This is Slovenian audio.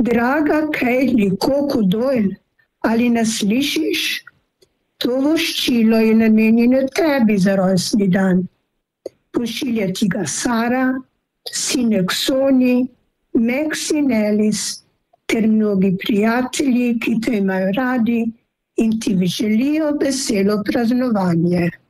Draga Kejli Kokodojl, ali nas slišiš? To voščilo je namenjeno tebi za rojstni dan. Pošilja ti ga Sara, sinek Soni, Max in Alice ter mnogi prijatelji, ki te imajo radi in ti želijo veselo praznovanje.